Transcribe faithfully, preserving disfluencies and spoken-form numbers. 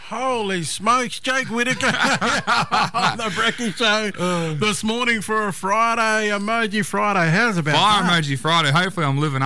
Holy smokes, Jake Whittaker on the Brekkie Show Uh. this morning for a Friday, Emoji Friday. How's about Fire that? emoji Friday. Hopefully I'm living up